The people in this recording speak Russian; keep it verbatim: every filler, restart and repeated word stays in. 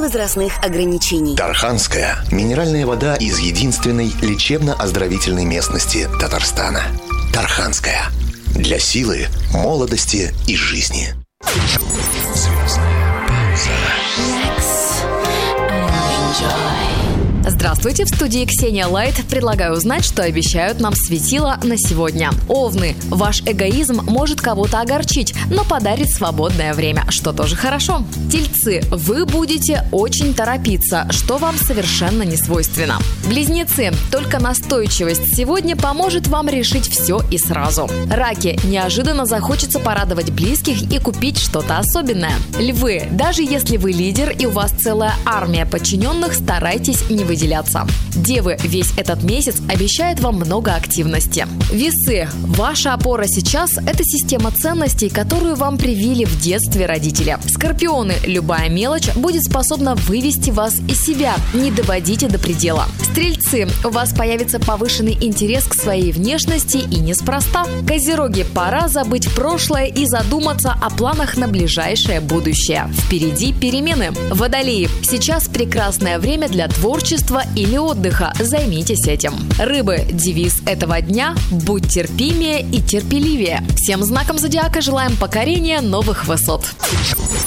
возрастных ограничений. Тарханская – минеральная вода из единственной лечебно-оздоровительной местности Татарстана. Тарханская. Для силы, молодости и жизни. Звездная пауза. Здравствуйте, в студии Ксения Лайт. Предлагаю узнать, что обещают нам светила на сегодня. Овны. Ваш эгоизм может кого-то огорчить, но подарит свободное время, что тоже хорошо. Тельцы. Вы будете очень торопиться, что вам совершенно не свойственно. Близнецы. Только настойчивость сегодня поможет вам решить все и сразу. Раки. Неожиданно захочется порадовать близких и купить что-то особенное. Львы. Даже если вы лидер и у вас целая армия подчиненных, старайтесь не выделяться. Девы, весь этот месяц обещает вам много активности. Весы. Ваша опора сейчас – это система ценностей, которую вам привили в детстве родители. Скорпионы. Любая мелочь будет способна вывести вас из себя. Не доводите до предела. Стрельцы. У вас появится повышенный интерес к своей внешности и неспроста. Козероги. Пора забыть прошлое и задуматься о планах на ближайшее будущее. Впереди перемены. Водолеи. Сейчас прекрасное время для творчества или отдыха. Займитесь этим. Рыбы. Девиз этого дня – будь терпимее и терпеливее. Всем знакам зодиака желаем покорения новых высот.